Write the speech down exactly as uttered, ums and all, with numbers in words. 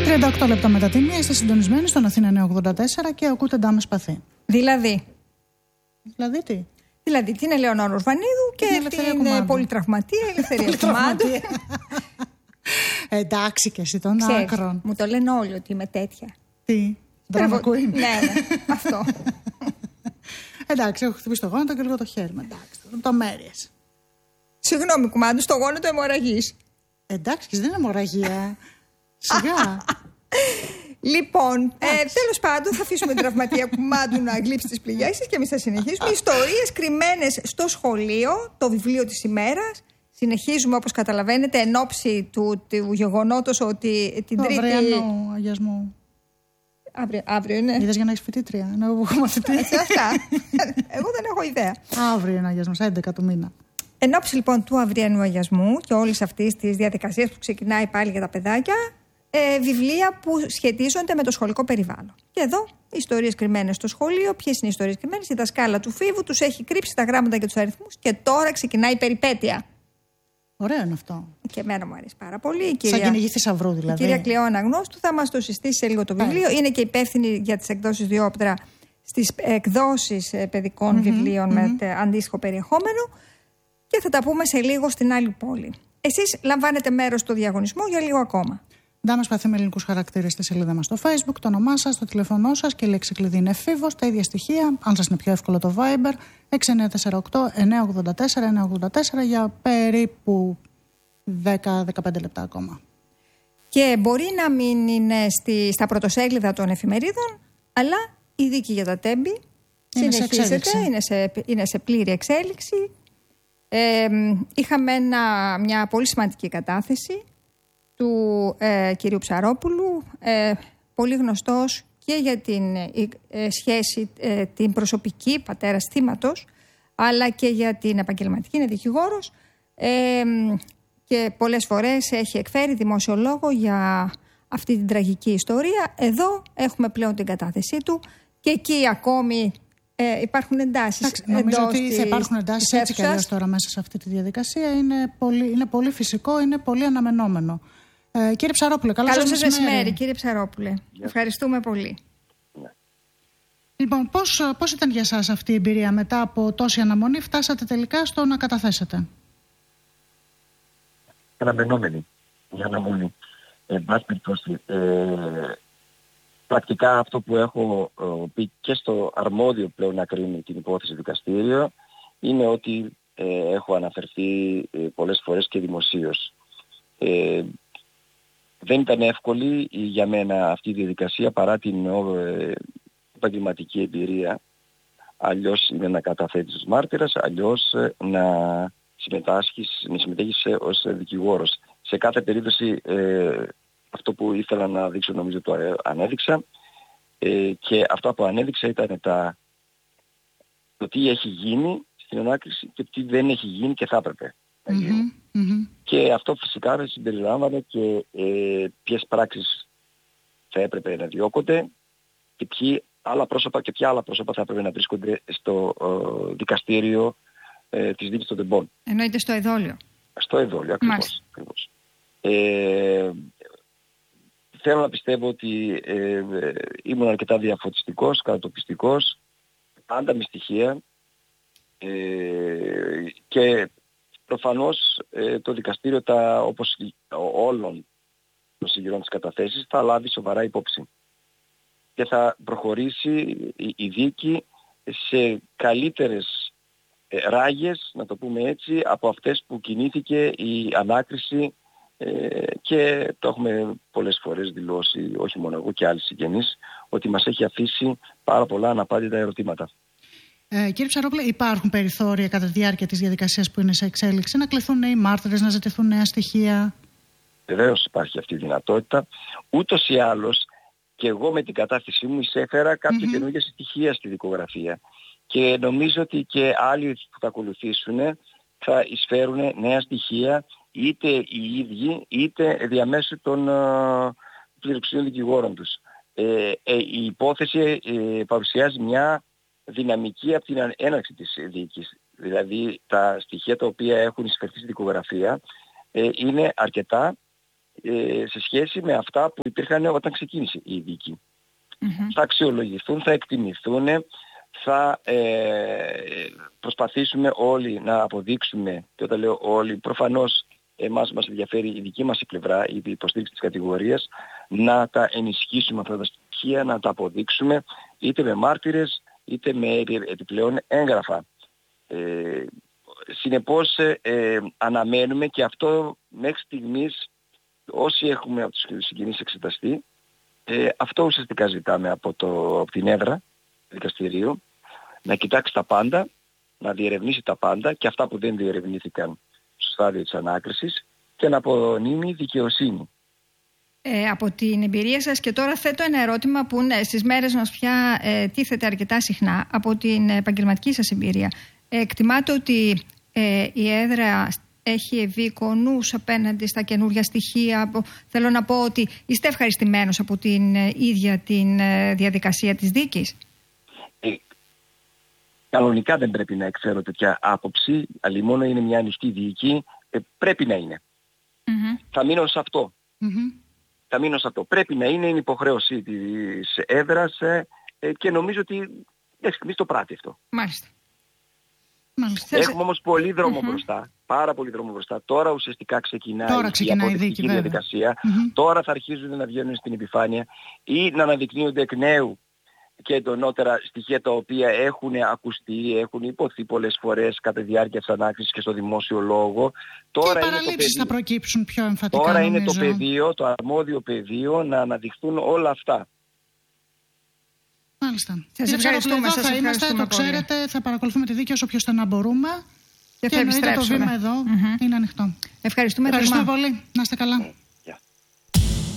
τριάντα οκτώ λεπτά μετά τη μία είστε συντονισμένοι στον Αθήνα εννιακόσια ογδόντα τέσσερα και ακούτε Ντάμες Σπαθί. Δηλαδή. Δηλαδή τι? Δηλαδή την Ελεονόρα Ορβανίδου και την, την πολυτραυματία Ελευθερία Κουμάντου. Εντάξει και εσύ των άκρων. Μου το λένε όλοι ότι είμαι τέτοια. Τι? Drama queen. Ναι, ναι, αυτό. Εντάξει, έχω χτυπήσει το γόνατο και λίγο το χέρι μου. Εντάξει, λεπτομέρειες. Συγγνώμη, Κουμάντου, στο γόνατο αιμορραγής. Εντάξει, και δεν είναι αιμορραγία. Σιγά. Λοιπόν, ε, τέλος πάντων, θα αφήσουμε την τραυματία Κουμάντου να γλύψει τις πληγές της και εμείς θα συνεχίσουμε. Ιστορίες κρυμμένες στο σχολείο, το βιβλίο της ημέρας. Συνεχίζουμε, όπως καταλαβαίνετε, εν ώψη του, του γεγονότος ότι την το Τρίτη. Αυριανό αγιασμό. Αύριο, αύριο είναι. Είδες για να έχεις φοιτήτρια. Να έχω μαθητή. Αυτά. Εγώ δεν έχω ιδέα. Αύριο είναι αγιασμό, έντεκα του μήνα. Εν ώψη λοιπόν του αυριανού αγιασμού και όλης αυτής της διαδικασίας που ξεκινάει πάλι για τα παιδάκια, ε, βιβλία που σχετίζονται με το σχολικό περιβάλλον. Και εδώ ιστορίες κρυμμένες στο σχολείο. Ποιες είναι οι ιστορίες κρυμμένες? Η δασκάλα του Φίβου τους έχει κρύψει τα γράμματα και τους αριθμούς και τώρα ξεκινάει η περιπέτεια. Ωραίο είναι αυτό. Και εμένα μου αρέσει πάρα πολύ. Η κυρία, σαν κυνηγή θησαυρού δηλαδή. Η κυρία Κλεώνα Γνώστου θα μας το συστήσει σε λίγο το βιβλίο. Ά. Είναι και υπεύθυνη για τις εκδόσεις Διόπτρα στις εκδόσεις παιδικών mm-hmm, βιβλίων mm-hmm. με αντίστοιχο περιεχόμενο. Και θα τα πούμε σε λίγο στην άλλη πόλη. Εσείς λαμβάνετε μέρος στο διαγωνισμό για λίγο ακόμα. Ντάμες Σπαθί με ελληνικούς χαρακτήρες στη σελίδα μας στο Facebook, το όνομά σας, το τηλέφωνό σας και η λέξη κλειδί είναι Φίβος. Τα ίδια στοιχεία, αν σας είναι πιο εύκολο το Viber, έξι εννιά τέσσερα οκτώ εννιακόσια ογδόντα τέσσερα εννιακόσια ογδόντα τέσσερα για περίπου δέκα με δεκαπέντε λεπτά ακόμα. Και μπορεί να μην είναι στη, στα πρωτοσέλιδα των εφημερίδων, αλλά η δίκη για τα τέμπη είναι συνεχίζεται, σε είναι, σε, είναι σε πλήρη εξέλιξη. Ε, είχαμε ένα, μια πολύ σημαντική κατάθεση του ε, κυρίου Ψαρόπουλου, ε, πολύ γνωστός και για την ε, σχέση ε, την προσωπική πατέρας θύματος, αλλά και για την επαγγελματική, είναι δικηγόρος ε, και πολλές φορές έχει εκφέρει δημόσιο λόγο για αυτή την τραγική ιστορία. Εδώ έχουμε πλέον την κατάθεσή του και εκεί ακόμη Ε, υπάρχουν εντάσεις. Εντάξει, νομίζω ότι θα υπάρχουν εντάσεις έτσι κι αλλιώς τώρα μέσα σε αυτή τη διαδικασία. Είναι πολύ, είναι πολύ φυσικό, είναι πολύ αναμενόμενο. Ε, κύριε Ψαρόπουλε, καλώς σας μεσημέρι. μεσημέρι, κύριε Ψαρόπουλε. Yeah. Ευχαριστούμε πολύ. Yeah. Λοιπόν, πώς, πώς ήταν για σας αυτή η εμπειρία? Μετά από τόση αναμονή φτάσατε τελικά στο να καταθέσετε? Αναμενόμενη η αναμονή. Εν πάση περιπτώσει, πρακτικά αυτό που έχω ε, πει και στο αρμόδιο πλέον να κρίνει την υπόθεση δικαστήριο είναι ότι ε, έχω αναφερθεί ε, πολλές φορές και δημοσίως. Ε, δεν ήταν εύκολη για μένα αυτή η διαδικασία παρά την ε, επαγγελματική εμπειρία. Αλλιώς είναι να καταθέτεις μάρτυρας, αλλιώς ε, να συμμετάσχεις, να συμμετέχεις ως δικηγόρος. Σε κάθε περίπτωση ε, αυτό που ήθελα να δείξω νομίζω το ανέδειξα ε, και αυτό που ανέδειξα ήταν τα, το τι έχει γίνει στην ανάκριση και τι δεν έχει γίνει και θα έπρεπε να γίνει. Mm-hmm, mm-hmm. Και αυτό φυσικά συμπεριλάμβανε και ε, ποιες πράξεις θα έπρεπε να διώκονται και ποιοι άλλα πρόσωπα και ποια άλλα πρόσωπα θα έπρεπε να βρίσκονται στο ε, δικαστήριο ε, της δίκης των τεμπών. Εννοείται στο εδόλιο. Στο εδόλιο, ακριβώς. ακριβώς. Ε, θέλω να πιστεύω ότι ε, ε, ήμουν αρκετά διαφωτιστικός, κατατοπιστικός, πάντα με στοιχεία ε, και προφανώς ε, το δικαστήριο, τα, όπως όλων των συγγυρών της καταθέσεις, θα λάβει σοβαρά υπόψη και θα προχωρήσει η, η δίκη σε καλύτερες ε, ράγες, να το πούμε έτσι, από αυτές που κινήθηκε η ανάκριση ε, και το έχουμε πολλές φορές δηλώσει, όχι μόνο εγώ και άλλοι συγγενείς, ότι μας έχει αφήσει πάρα πολλά αναπάντητα ερωτήματα. Ε, κύριε Ψαρόπουλε, υπάρχουν περιθώρια κατά τη διάρκεια της διαδικασίας που είναι σε εξέλιξη να κληθούν νέοι μάρτυρες, να ζητηθούν νέα στοιχεία? Βεβαίως υπάρχει αυτή η δυνατότητα. Ούτως ή άλλως και εγώ με την κατάθεσή μου εισέφερα κάποια mm-hmm. καινούργια στοιχεία στη δικογραφία και νομίζω ότι και άλλοι που θα ακολουθήσουν θα εισφέρουν νέα στοιχεία, είτε οι ίδιοι είτε διαμέσου των uh, πληροξίων δικηγόρων τους. Ε, ε, η υπόθεση ε, παρουσιάζει μια δυναμική από την έναρξη της δίκης. Δηλαδή τα στοιχεία τα οποία έχουν εισφερθεί στη δικογραφία ε, είναι αρκετά ε, σε σχέση με αυτά που υπήρχαν όταν ξεκίνησε η δίκη. Mm-hmm. Θα αξιολογηθούν, θα εκτιμηθούν, θα ε, προσπαθήσουμε όλοι να αποδείξουμε, και όταν λέω όλοι, προφανώς εμάς μας ενδιαφέρει η δική μας η πλευρά, η υποστήριξη της κατηγορίας, να τα ενισχύσουμε αυτά τα στοιχεία, να τα αποδείξουμε είτε με μάρτυρες είτε με επιπλέον έγγραφα. Ε, συνεπώς ε, ε, αναμένουμε, και αυτό μέχρι στιγμής όσοι έχουμε από τους συγγενείς εξεταστεί, ε, αυτό ουσιαστικά ζητάμε από, το, από την έδρα του δικαστηρίου, να κοιτάξει τα πάντα, να διερευνήσει τα πάντα και αυτά που δεν διερευνήθηκαν στο στάδιο της ανάκρισης και να απονείμει δικαιοσύνη. Ε, από την εμπειρία σας, και τώρα θέτω ένα ερώτημα που ναι, στις μέρες μας πια ε, τίθεται αρκετά συχνά, από την επαγγελματική σας εμπειρία. Ε, εκτιμάτε ότι ε, η έδρα έχει ευήκονους απέναντι στα καινούργια στοιχεία? Θέλω να πω ότι είστε ευχαριστημένος από την ε, ίδια την ε, διαδικασία της δίκης? Ε, κανονικά δεν πρέπει να εκφέρω τέτοια άποψη, αλλημώνω είναι μια ανοιχτή δίκη, ε, πρέπει να είναι. Mm-hmm. Θα μείνω σε αυτό. Mm-hmm. Θα μείνω σε αυτό. Πρέπει να είναι, είναι υποχρέωση της έδρας ε, ε, και νομίζω ότι μέχρι στιγμής το πράττει αυτό. Μάλιστα. Μάλιστα. Έχουμε όμως πολύ δρόμο mm-hmm. μπροστά. Πάρα πολύ δρόμο μπροστά. Τώρα ουσιαστικά ξεκινάει, Τώρα ξεκινάει η αποδεικτική διαδικασία. Mm-hmm. Τώρα θα αρχίζουν να βγαίνουν στην επιφάνεια ή να αναδεικνύονται εκ νέου και εντονότερα στοιχεία τα οποία έχουν ακουστεί, έχουν υποθεί πολλές φορές κατά τη διάρκεια της ανάκρισης και στο δημόσιο λόγο. Τώρα και οι παραλήψεις θα προκύψουν πιο εμφατικά. Τώρα νομίζω. είναι το πεδίο, το αρμόδιο πεδίο να αναδειχθούν όλα αυτά. Μάλιστα. Σας ευχαριστούμε. Σας θα είμαστε, το ξέρετε, πολύ. Θα παρακολουθούμε τη δίκη όσο πιο στενά μπορούμε. Και, και θα εννοείται επιστρέψουμε. Το βήμα εδώ mm-hmm. είναι ανοιχτό. Ευχαριστούμε, Ευχαριστούμε πολύ. Να είστε καλά.